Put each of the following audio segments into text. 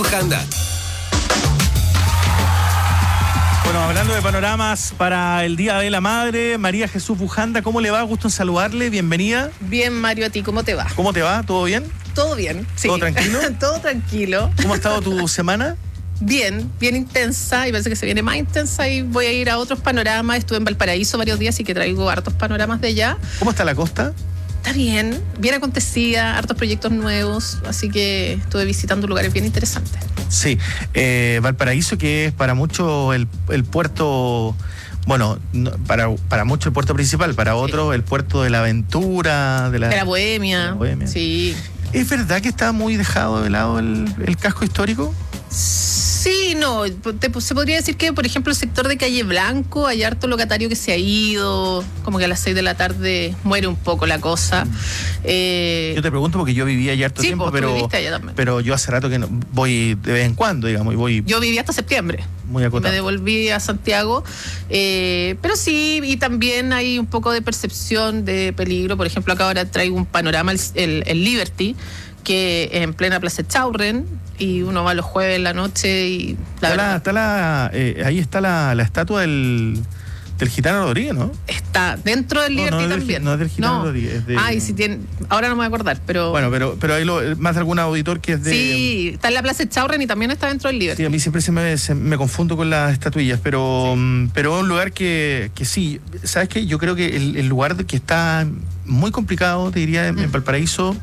Fujanda. Bueno, hablando de panoramas para el Día de la Madre, María Jesús Fujanda, ¿cómo le va? Gusto en saludarle, bienvenida. Bien, Mario, ¿a ti cómo te va? ¿Cómo te va? ¿Todo bien? Todo bien, sí. ¿Todo tranquilo? Todo tranquilo. ¿Cómo ha estado tu semana? Bien intensa, y parece que se viene más intensa y voy a ir a otros panoramas. Estuve en Valparaíso varios días, así que traigo hartos panoramas de allá. ¿Cómo está la costa? Está bien acontecida, hartos proyectos nuevos, así que estuve visitando lugares bien interesantes. Sí, Valparaíso, que es para muchos el puerto, bueno, para muchos el puerto principal, para otros el puerto de la aventura, de la bohemia. Sí. ¿Es verdad que está muy dejado de lado el casco histórico? Sí, no, se podría decir que, por ejemplo, el sector de Calle Blanco, hay harto locatario que se ha ido, como que a las 6 de la tarde muere un poco la cosa. Yo te pregunto porque yo vivía allá harto tiempo, pero yo hace rato que no, voy de vez en cuando, digamos, y voy. Yo viví hasta septiembre. Muy acotado. Me devolví a Santiago, pero sí, y también hay un poco de percepción de peligro. Por ejemplo, acá ahora traigo un panorama, el Liberty, que en plena Plaza Echaurren, y uno va los jueves en la noche y ahí está la estatua del Gitano Rodríguez, ¿no? Está dentro del Liberty también. No es del Gitano Rodríguez. Sí tiene, ahora no me voy a acordar, pero... Bueno, pero hay más de algún auditor que es de... Sí, está en la Plaza Echaurren y también está dentro del Liberty. Sí, a mí siempre me confundo con las estatuillas, pero es un lugar que sí, ¿sabes qué? Yo creo que el lugar que está muy complicado, te diría, en Valparaíso.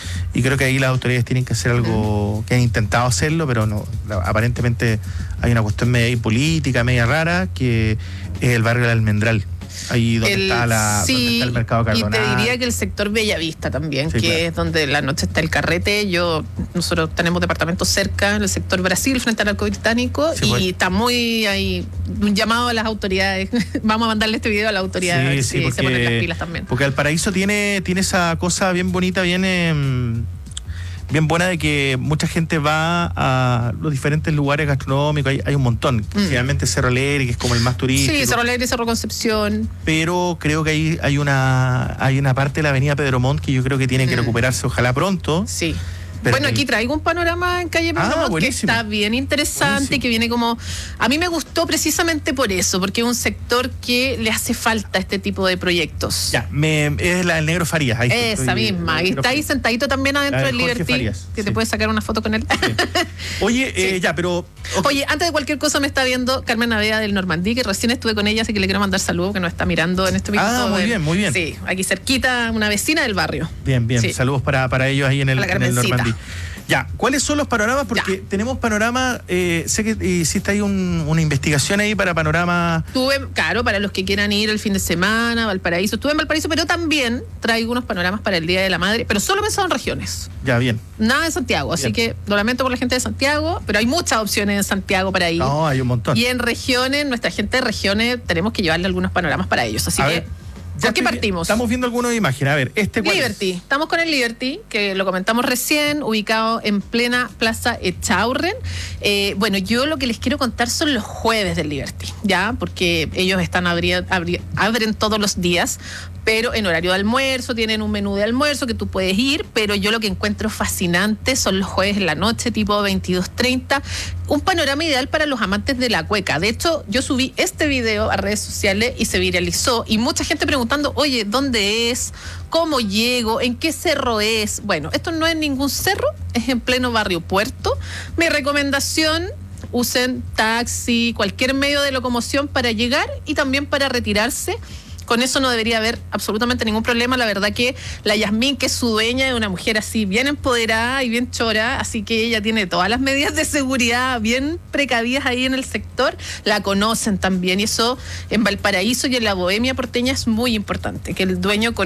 Y creo que ahí las autoridades tienen que hacer algo, que han intentado hacerlo, pero no, aparentemente hay una cuestión media política, media rara, que es el barrio del Almendral. Ahí donde está el mercado Cardonal. Y te diría que el sector Bellavista también, sí, que claro. es donde la noche está el carrete. Nosotros tenemos departamentos cerca, en el sector Brasil, frente al arco británico, sí, y está muy ahí, un llamado a las autoridades. Vamos a mandarle este video a las autoridades, sí, porque, se ponen las pilas también. Porque Valparaíso tiene esa cosa bien bonita, bien buena, de que mucha gente va a los diferentes lugares gastronómicos. Hay un montón. Generalmente Cerro Alegre, que es como el más turístico. Sí, Cerro Alegre, Cerro Concepción. Pero creo que ahí hay una parte de la avenida Pedro Montt que yo creo que tiene que recuperarse, ojalá pronto. Sí. Bueno, aquí traigo un panorama en Calle Pedro Montt que está bien interesante, que viene como... A mí me gustó precisamente por eso, porque es un sector que le hace falta este tipo de proyectos. Ya, es el Negro Farías. Ahí esa misma. Y está ahí sentadito también adentro del Liberty, Farías, que te puedes sacar una foto con él. Sí. Oye, ya, pero... Okay. Oye, antes de cualquier cosa me está viendo Carmen Navea del Normandí, que recién estuve con ella, así que le quiero mandar saludos, que nos está mirando en este minuto. Muy bien. Sí, aquí cerquita, una vecina del barrio. Bien. Sí. Saludos para ellos ahí en el Normandí. Ya, ¿cuáles son los panoramas? Porque tenemos panorama, sé que hiciste ahí una investigación ahí para panorama. Claro, para los que quieran ir el fin de semana, Valparaíso. Estuve en Valparaíso, pero también traigo unos panoramas para el Día de la Madre, pero solo pensado en regiones. Ya, bien. Nada de Santiago, así que lo lamento por la gente de Santiago, pero hay muchas opciones en Santiago para ir. No, hay un montón. Y en regiones, nuestra gente de regiones, tenemos que llevarle algunos panoramas para ellos, así que... ¿Por qué partimos? Estamos viendo algunas imágenes. A ver, ¿cuál Liberty. Estamos con el Liberty, que lo comentamos recién, ubicado en plena Plaza Echaurren. Bueno, yo lo que les quiero contar son los jueves del Liberty, ¿ya? Porque ellos abren todos los días, pero en horario de almuerzo, tienen un menú de almuerzo que tú puedes ir, pero yo lo que encuentro fascinante son los jueves en la noche, tipo 22:30, un panorama ideal para los amantes de la cueca. De hecho, yo subí este video a redes sociales y se viralizó, y mucha gente preguntando, oye, ¿dónde es? ¿Cómo llego? ¿En qué cerro es? Bueno, esto no es ningún cerro, es en pleno barrio Puerto. Mi recomendación: usen taxi, cualquier medio de locomoción para llegar y también para retirarse. Con eso no debería haber absolutamente ningún problema. La verdad que la Yasmín, que es su dueña, es una mujer así bien empoderada y bien chora, así que ella tiene todas las medidas de seguridad bien precavidas ahí en el sector. La conocen también, y eso en Valparaíso y en la bohemia porteña es muy importante, que el dueño